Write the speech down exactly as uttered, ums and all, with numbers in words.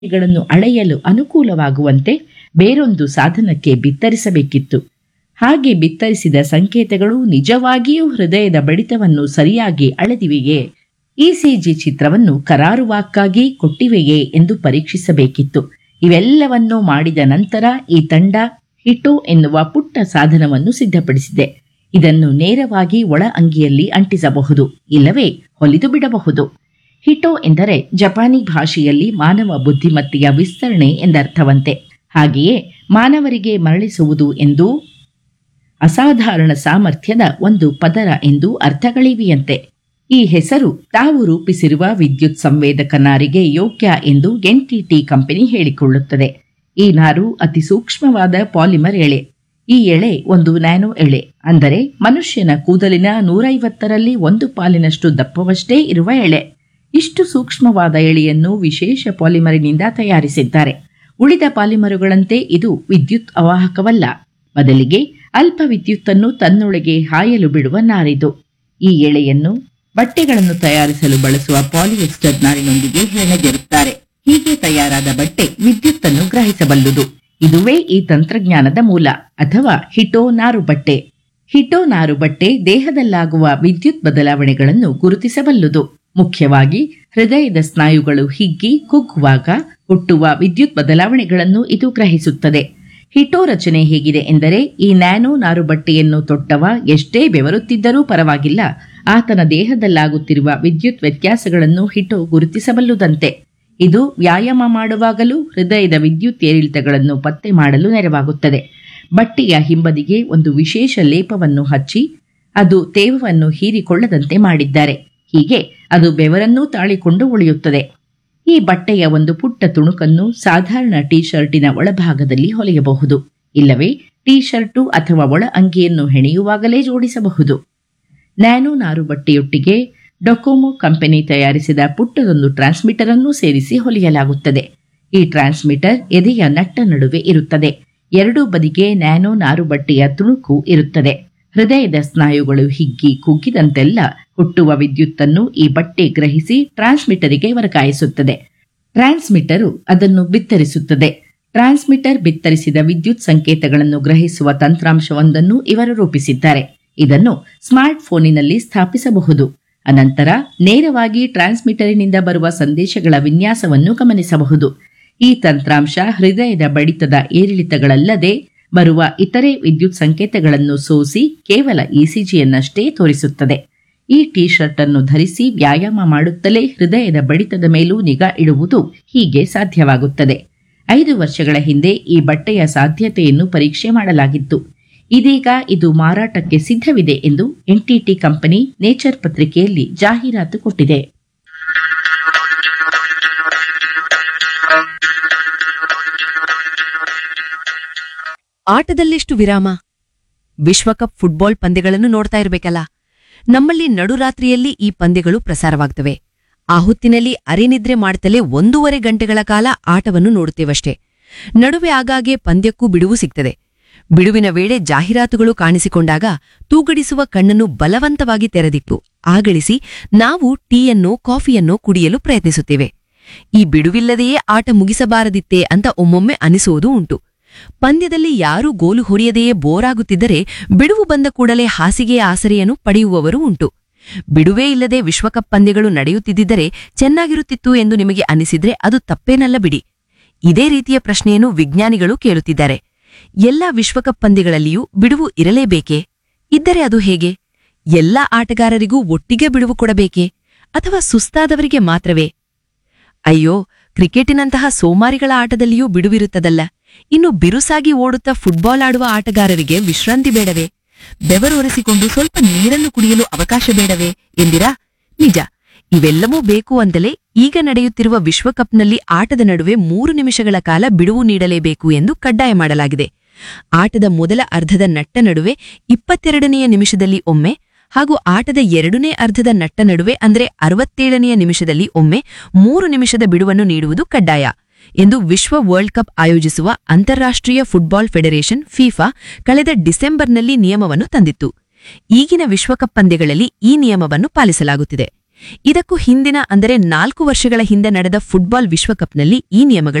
ಗಳನ್ನು ಅಳೆಯಲು ಅನುಕೂಲವಾಗುವಂತೆ ಬೇರೊಂದು ಸಾಧನಕ್ಕೆ ಬಿತ್ತರಿಸಬೇಕಿತ್ತು. ಹಾಗೆ ಬಿತ್ತರಿಸಿದ ಸಂಕೇತಗಳು ನಿಜವಾಗಿಯೂ ಹೃದಯದ ಬಡಿತವನ್ನು ಸರಿಯಾಗಿ ಅಳೆದಿವೆಯೇ, ಇಸಿಜಿ ಚಿತ್ರವನ್ನು ಕರಾರುವಾಕ್ಕಾಗಿ ಕೊಟ್ಟಿವೆಯೇ ಎಂದು ಪರೀಕ್ಷಿಸಬೇಕಿತ್ತು. ಇವೆಲ್ಲವನ್ನೂ ಮಾಡಿದ ನಂತರ ಈ ತಂಡ ಹಿಟೋ ಎನ್ನುವ ಪುಟ್ಟ ಸಾಧನವನ್ನು ಸಿದ್ಧಪಡಿಸಿದೆ. ಇದನ್ನು ನೇರವಾಗಿ ಒಳ ಅಂಗಿಯಲ್ಲಿ ಅಂಟಿಸಬಹುದು, ಇಲ್ಲವೇ ಹೊಲಿದು ಬಿಡಬಹುದು. ಹಿಟೋ ಎಂದರೆ ಜಪಾನಿ ಭಾಷೆಯಲ್ಲಿ ಮಾನವ ಬುದ್ಧಿಮತ್ತೆಯ ವಿಸ್ತರಣೆ ಎಂದರ್ಥವಂತೆ. ಹಾಗೆಯೇ ಮಾನವರಿಗೆ ಮರಳಿಸುವುದು ಎಂದು ಅಸಾಧಾರಣ ಸಾಮರ್ಥ್ಯದ ಒಂದು ಪದರ ಎಂದು ಅರ್ಥಗಳಿವೆಯಂತೆ. ಈ ಹೆಸರು ತಾವು ರೂಪಿಸಿರುವ ವಿದ್ಯುತ್ ಸಂವೇದಕ ನಾರಿಗೆ ಯೋಗ್ಯ ಎಂದು ಎನ್ಟಿಟಿ ಕಂಪನಿ ಹೇಳಿಕೊಳ್ಳುತ್ತದೆ. ಈ ನಾರು ಅತಿ ಸೂಕ್ಷ್ಮವಾದ ಪಾಲಿಮರ್ ಎಳೆ. ಈ ಎಳೆ ಒಂದು ನ್ಯಾನೋ ಎಳೆ, ಅಂದರೆ ಮನುಷ್ಯನ ಕೂದಲಿನ ನೂರೈವತ್ತರಲ್ಲಿ ಒಂದು ಪಾಲಿನಷ್ಟು ದಪ್ಪವಷ್ಟೇ ಇರುವ ಎಳೆ. ಇಷ್ಟು ಸೂಕ್ಷ್ಮವಾದ ಎಳೆಯನ್ನು ವಿಶೇಷ ಪಾಲಿಮರಿನಿಂದ ತಯಾರಿಸಿದ್ದಾರೆ. ಉಳಿದ ಪಾಲಿಮರುಗಳಂತೆ ಇದು ವಿದ್ಯುತ್ ಅವಾಹಕವಲ್ಲ. ಬದಲಿಗೆ ಅಲ್ಪ ವಿದ್ಯುತ್ತನ್ನು ತನ್ನೊಳಗೆ ಹಾಯಲು ಬಿಡುವ ನಾರಿದು. ಈ ಎಳೆಯನ್ನು ಬಟ್ಟೆಗಳನ್ನು ತಯಾರಿಸಲು ಬಳಸುವ ಪಾಲಿಯೆಸ್ಟರ್ ನಾರಿನೊಂದಿಗೆ ಹೆಣೆದಿರುತ್ತಾರೆ. ಹೀಗೆ ತಯಾರಾದ ಬಟ್ಟೆ ವಿದ್ಯುತ್ತನ್ನು ಗ್ರಹಿಸಬಲ್ಲುದು. ಇದುವೇ ಈ ತಂತ್ರಜ್ಞಾನದ ಮೂಲ, ಅಥವಾ ಹಿಟೋ ನಾರು ಬಟ್ಟೆ. ಹಿಟೋ ನಾರು ಬಟ್ಟೆ ದೇಹದಲ್ಲಾಗುವ ವಿದ್ಯುತ್ ಬದಲಾವಣೆಗಳನ್ನು ಗುರುತಿಸಬಲ್ಲುದು. ಮುಖ್ಯವಾಗಿ ಹೃದಯದ ಸ್ನಾಯುಗಳು ಹಿಗ್ಗಿ ಕುಗ್ಗುವಾಗ ಹುಟ್ಟುವ ವಿದ್ಯುತ್ ಬದಲಾವಣೆಗಳನ್ನು ಇದು ಗ್ರಹಿಸುತ್ತದೆ. ಹಿಟೋ ರಚನೆ ಹೇಗಿದೆ ಎಂದರೆ, ಈ ನ್ಯಾನೋ ನಾರು ಬಟ್ಟೆಯನ್ನು ತೊಟ್ಟವ ಎಷ್ಟೇ ಬೆವರುತ್ತಿದ್ದರೂ ಪರವಾಗಿಲ್ಲ, ಆತನ ದೇಹದಲ್ಲಾಗುತ್ತಿರುವ ವಿದ್ಯುತ್ ವ್ಯತ್ಯಾಸಗಳನ್ನು ಹಿಟೋ ಗುರುತಿಸಬಲ್ಲುದಂತೆ. ಇದು ವ್ಯಾಯಾಮ ಮಾಡುವಾಗಲೂ ಹೃದಯದ ವಿದ್ಯುತ್ ಏರಿಳಿತಗಳನ್ನು ಪತ್ತೆ ಮಾಡಲು ನೆರವಾಗುತ್ತದೆ. ಬಟ್ಟೆಯ ಹಿಂಬದಿಗೆ ಒಂದು ವಿಶೇಷ ಲೇಪವನ್ನು ಹಚ್ಚಿ ಅದು ತೇವವನ್ನು ಹೀರಿಕೊಳ್ಳದಂತೆ ಮಾಡಿದ್ದಾರೆ. ಹೀಗೆ ಅದು ಬೆವರನ್ನೂ ತಾಳಿಕೊಂಡು ಉಳಿಯುತ್ತದೆ. ಈ ಬಟ್ಟೆಯ ಒಂದು ಪುಟ್ಟ ತುಣುಕನ್ನು ಸಾಧಾರಣ ಟೀ ಶರ್ಟಿನ ಒಳಭಾಗದಲ್ಲಿ ಹೊಲೆಯಬಹುದು, ಇಲ್ಲವೇ ಟೀ ಶರ್ಟು ಅಥವಾ ಒಳ ಅಂಗಿಯನ್ನು ಹೆಣೆಯುವಾಗಲೇ ಜೋಡಿಸಬಹುದು. ನ್ಯಾನೋ ನಾರು ಬಟ್ಟೆಯೊಟ್ಟಿಗೆ ಡೊಕೊಮೊ ಕಂಪನಿ ತಯಾರಿಸಿದ ಪುಟ್ಟದೊಂದು ಟ್ರಾನ್ಸ್ಮಿಟರ್ ಅನ್ನು ಸೇರಿಸಿ ಹೊಲಿಯಲಾಗುತ್ತದೆ. ಈ ಟ್ರಾನ್ಸ್ಮಿಟರ್ ಎದೆಯ ನಟ್ಟ ನಡುವೆ ಇರುತ್ತದೆ. ಎರಡೂ ಬದಿಗೆ ನ್ಯಾನೋ ನಾರು ಬಟ್ಟೆಯ ತುಣುಕು ಇರುತ್ತದೆ. ಹೃದಯದ ಸ್ನಾಯುಗಳು ಹಿಗ್ಗಿ ಕುಗ್ಗಿದಂತೆಲ್ಲ ಹುಟ್ಟುವ ವಿದ್ಯುತ್ತನ್ನು ಈ ಬಟ್ಟೆ ಗ್ರಹಿಸಿ ಟ್ರಾನ್ಸ್ಮಿಟರಿಗೆ ವರ್ಗಾಯಿಸುತ್ತದೆ. ಟ್ರಾನ್ಸ್ಮಿಟರು ಅದನ್ನು ಬಿತ್ತರಿಸುತ್ತದೆ. ಟ್ರಾನ್ಸ್ಮಿಟರ್ ಬಿತ್ತರಿಸಿದ ವಿದ್ಯುತ್ ಸಂಕೇತಗಳನ್ನು ಗ್ರಹಿಸುವ ತಂತ್ರಾಂಶವೊಂದನ್ನು ಇವರು ರೂಪಿಸಿದ್ದಾರೆ. ಇದನ್ನು ಸ್ಮಾರ್ಟ್ ಫೋನಿನಲ್ಲಿ ಸ್ಥಾಪಿಸಬಹುದು. ಅನಂತರ ನೇರವಾಗಿ ಟ್ರಾನ್ಸ್ಮಿಟರಿನಿಂದ ಬರುವ ಸಂದೇಶಗಳ ವಿನ್ಯಾಸವನ್ನು ಗಮನಿಸಬಹುದು. ಈ ತಂತ್ರಾಂಶ ಹೃದಯದ ಬಡಿತದ ಏರಿಳಿತಗಳಲ್ಲದೆ ಬರುವ ಇತರೆ ವಿದ್ಯುತ್ ಸಂಕೇತಗಳನ್ನು ಸೋಸಿ ಕೇವಲ ಇಸಿಜಿಯನ್ನಷ್ಟೇ ತೋರಿಸುತ್ತದೆ. ಈ ಟಿ ಶರ್ಟ್ ಅನ್ನು ಧರಿಸಿ ವ್ಯಾಯಾಮ ಮಾಡುತ್ತಲೇ ಹೃದಯದ ಬಡಿತದ ಮೇಲೂ ನಿಗಾ ಇಡುವುದು ಹೀಗೆ ಸಾಧ್ಯವಾಗುತ್ತದೆ. ಐದು ವರ್ಷಗಳ ಹಿಂದೆ ಈ ಬಟ್ಟೆಯ ಸಾಧ್ಯತೆಯನ್ನು ಪರೀಕ್ಷೆ ಮಾಡಲಾಗಿತ್ತು. ಇದೀಗ ಇದು ಮಾರಾಟಕ್ಕೆ ಸಿದ್ಧವಿದೆ ಎಂದು ಎನ್ಟಿಟಿ ಕಂಪನಿ ನೇಚರ್ ಪತ್ರಿಕೆಯಲ್ಲಿ ಜಾಹೀರಾತು ಕೊಟ್ಟಿದೆ. ಆಟದಲ್ಲೆಷ್ಟು ವಿರಾಮ? ವಿಶ್ವಕಪ್ ಫುಟ್ಬಾಲ್ ಪಂದ್ಯಗಳನ್ನು ನೋಡ್ತಾ ಇರಬೇಕಲ್ಲ. ನಮ್ಮಲ್ಲಿ ನಡುರಾತ್ರಿಯಲ್ಲಿ ಈ ಪಂದ್ಯಗಳು ಪ್ರಸಾರವಾಗ್ತವೆ. ಆ ಹೊತ್ತಿನಲ್ಲಿ ಅರೆನಿದ್ರೆ ಮಾಡ್ತಲೇ ಒಂದೂವರೆ ಗಂಟೆಗಳ ಕಾಲ ಆಟವನ್ನು ನೋಡುತ್ತೇವಷ್ಟೇ. ನಡುವೆ ಆಗಾಗ್ಗೆ ಪಂದ್ಯಕ್ಕೂ ಬಿಡುವು ಸಿಗ್ತದೆ. ಬಿಡುವಿನ ವೇಳೆ ಜಾಹೀರಾತುಗಳು ಕಾಣಿಸಿಕೊಂಡಾಗ ತೂಗಡಿಸುವ ಕಣ್ಣನ್ನು ಬಲವಂತವಾಗಿ ತೆರೆದಿಟ್ಟು ಆಗಳಿಸಿ ನಾವು ಟೀಯನ್ನೋ ಕಾಫಿಯನ್ನೋ ಕುಡಿಯಲು ಪ್ರಯತ್ನಿಸುತ್ತೇವೆ. ಈ ಬಿಡುವಿಲ್ಲದೆಯೇ ಆಟ ಮುಗಿಸಬಾರದಿತ್ತೇ ಅಂತ ಒಮ್ಮೊಮ್ಮೆ ಅನಿಸುವುದೂ ಉಂಟು. ಪಂದ್ಯದಲ್ಲಿ ಯಾರೂ ಗೋಲು ಹೊಡೆಯದೆಯೇ ಬೋರಾಗುತ್ತಿದ್ದರೆ ಬಿಡುವು ಬಂದ ಕೂಡಲೇ ಹಾಸಿಗೆಯ ಆಸರೆಯನ್ನು ಪಡೆಯುವವರೂ ಉಂಟು. ಬಿಡುವೇ ಇಲ್ಲದೆ ವಿಶ್ವಕಪ್ ಪಂದ್ಯಗಳು ನಡೆಯುತ್ತಿದ್ದರೆ ಚೆನ್ನಾಗಿರುತ್ತಿತ್ತು ಎಂದು ನಿಮಗೆ ಅನಿಸಿದ್ರೆ ಅದು ತಪ್ಪೇನಲ್ಲ ಬಿಡಿ. ಇದೇ ರೀತಿಯ ಪ್ರಶ್ನೆಯನ್ನು ವಿಜ್ಞಾನಿಗಳು ಕೇಳುತ್ತಿದ್ದಾರೆ. ಎಲ್ಲಾ ವಿಶ್ವಕಪ್ ಪಂದ್ಯಗಳಲ್ಲಿಯೂ ಬಿಡುವು ಇರಲೇಬೇಕೇ? ಇದ್ದರೆ ಅದು ಹೇಗೆ? ಎಲ್ಲಾ ಆಟಗಾರರಿಗೂ ಒಟ್ಟಿಗೆ ಬಿಡುವು ಕೊಡಬೇಕೇ? ಅಥವಾ ಸುಸ್ತಾದವರಿಗೆ ಮಾತ್ರವೇ? ಅಯ್ಯೋ, ಕ್ರಿಕೆಟಿನಂತಹ ಸೋಮಾರಿಗಳ ಆಟದಲ್ಲಿಯೂ ಬಿಡುವಿರುತ್ತದಲ್ಲ. ಇನ್ನು ಬಿರುಸಾಗಿ ಓಡುತ್ತಾ ಫುಟ್ಬಾಲ್ ಆಡುವ ಆಟಗಾರರಿಗೆ ವಿಶ್ರಾಂತಿ ಬೇಡವೇ? ಬೆವರು ಒರೆಸಿಕೊಂಡು ಸ್ವಲ್ಪ ನೀರನ್ನು ಕುಡಿಯಲು ಅವಕಾಶ ಬೇಡವೇ ಎಂದಿರಾ? ನಿಜ, ಇವೆಲ್ಲವೂ ಬೇಕು ಅಂತಲೇ ಈಗ ನಡೆಯುತ್ತಿರುವ ವಿಶ್ವಕಪ್ನಲ್ಲಿ ಆಟದ ನಡುವೆ ಮೂರು ನಿಮಿಷಗಳ ಕಾಲ ಬಿಡುವು ನೀಡಲೇಬೇಕು ಎಂದು ಕಡ್ಡಾಯ ಮಾಡಲಾಗಿದೆ. ಆಟದ ಮೊದಲ ಅರ್ಧದ ನಟ್ಟ ನಡುವೆ ಇಪ್ಪತ್ತೆರಡನೆಯ ನಿಮಿಷದಲ್ಲಿ ಒಮ್ಮೆ ಹಾಗೂ ಆಟದ ಎರಡನೇ ಅರ್ಧದ ನಟ್ಟ ನಡುವೆ ಅಂದ್ರೆ ಅರವತ್ತೇಳನೆಯ ನಿಮಿಷದಲ್ಲಿ ಒಮ್ಮೆ ಮೂರು ನಿಮಿಷದ ಬಿಡುವನ್ನು ನೀಡುವುದು ಕಡ್ಡಾಯ ಎಂದು ವಿಶ್ವ ವರ್ಲ್ಡ್ ಕಪ್ ಆಯೋಜಿಸುವ ಅಂತಾರಾಷ್ಟ್ರೀಯ ಫುಟ್ಬಾಲ್ ಫೆಡರೇಷನ್ ಫಿಫಾ ಕಳೆದ ಡಿಸೆಂಬರ್ನಲ್ಲಿ ನಿಯಮವನ್ನು ತಂದಿತ್ತು. ಈಗಿನ ವಿಶ್ವಕಪ್ ಪಂದ್ಯಗಳಲ್ಲಿ ಈ ನಿಯಮವನ್ನು ಪಾಲಿಸಲಾಗುತ್ತಿದೆ. ಇದಕ್ಕೂ ಹಿಂದಿನ ಅಂದರೆ ನಾಲ್ಕು ವರ್ಷಗಳ ಹಿಂದೆ ನಡೆದ ಫುಟ್ಬಾಲ್ ವಿಶ್ವಕಪ್ನಲ್ಲಿ ಈ ನಿಯಮಗಳು